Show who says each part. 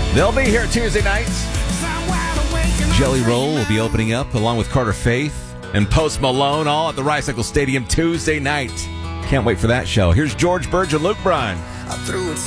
Speaker 1: They'll be here Tuesday nights. Jelly Roll will be opening up along with Carter Faith and Post Malone, all at the Rice-Eccles Stadium Tuesday night. Can't wait for that show. Here's George Burge and Luke Bryan.
Speaker 2: I threw it